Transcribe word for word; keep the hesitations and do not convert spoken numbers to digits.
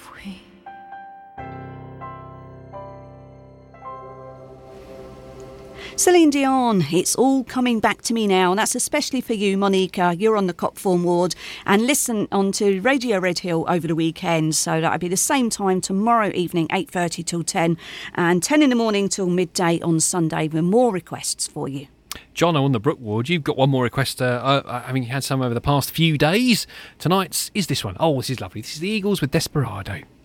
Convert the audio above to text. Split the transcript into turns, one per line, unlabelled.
Celine Dion, It's All Coming Back to Me Now. And that's especially for you, Monica. You're on the Copthorne ward. And listen on to Radio Red Hill over the weekend. So that'll be the same time tomorrow evening, eight thirty till ten. And ten in the morning till midday on Sunday with more requests for you.
John on the Brook ward, you've got one more request. Uh, I mean, you had some over the past few days. Tonight's is this one. Oh, this is lovely. This is the Eagles with Desperado.